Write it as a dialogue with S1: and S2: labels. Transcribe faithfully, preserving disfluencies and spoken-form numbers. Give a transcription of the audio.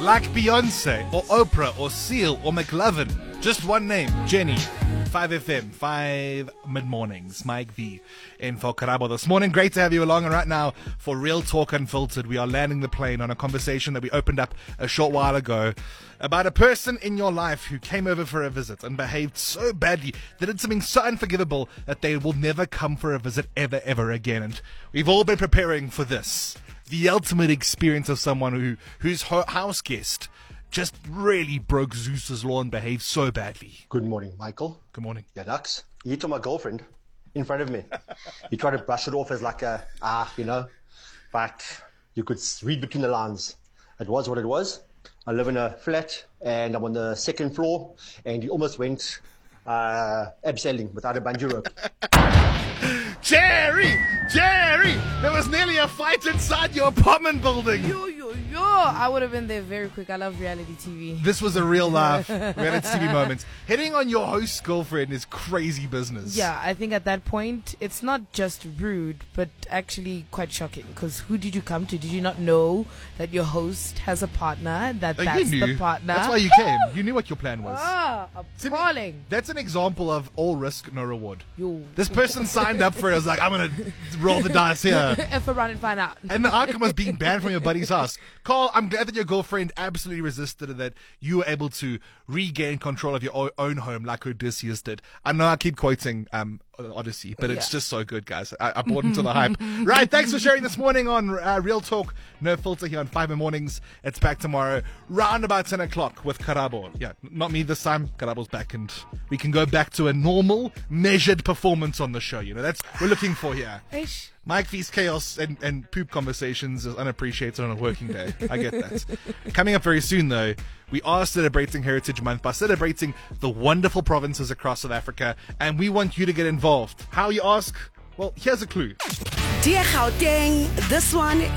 S1: Like Beyonce or Oprah or Seal or McLovin. Just one name, Jenny. five F M, five mid-mornings. Mike V in for Karabo this morning. Great to have you along. And right now, for Real Talk Unfiltered, we are landing the plane on a conversation that we opened up a short while ago about a person in your life who came over for a visit and behaved so badly, they did something so unforgivable that they will never come for a visit ever, ever again. And we've all been preparing for this. The ultimate experience of someone who whose ho- house guest just really broke Zeus's law and behaved so badly.
S2: Good morning, Michael.
S1: Good morning.
S2: Yeah, Dux. He hit on my girlfriend in front of me. He tried to brush it off as like a, ah, you know, but you could read between the lines. It was what it was. I live in a flat and I'm on the second floor, and he almost went uh, abseiling without a bungee rope.
S1: Jerry! Jerry! There was nearly a fight inside your apartment building.
S3: Yo, yo, yo. I would have been there very quick. I love reality T V.
S1: This was a real laugh. Reality T V moments. Hitting on your host's girlfriend is crazy business.
S3: Yeah, I think at that point, it's not just rude, but actually quite shocking. Because who did you come to? Did you not know that your host has a partner? That
S1: Uh,
S3: that's
S1: you knew.
S3: the partner?
S1: That's why you came. You knew what your plan was.
S3: Ah,
S1: To me,
S3: appalling.
S1: That's an example of all risk, no reward.
S3: Yo.
S1: This person signed up for it. I was like, I'm going to roll the dice here.
S3: F around and find out.
S1: And the outcome was being banned from your buddy's house. Carl, I'm glad that your girlfriend absolutely resisted and that you were able to regain control of your o- own home like Odysseus did. I know I keep quoting um, Odyssey, but it's
S3: Yeah.
S1: just so good, guys. I, I bought into the hype. Right, thanks for sharing this morning on uh, Real Talk, No Filter here on five in Mornings. It's back tomorrow, round about ten o'clock with Karabo. Yeah, not me this time. Karabo's back, and we can go back to a normal, measured performance on the show. You know, that's what we're looking for here.
S3: Ish.
S1: Mike V's chaos and, and poop conversations is unappreciated on a working day. I get that. Coming up very soon, though, we are celebrating Heritage Month by celebrating the wonderful provinces across South Africa, and we want you to get involved. How, you ask? Well, here's a clue.
S4: Dear Gauteng, this one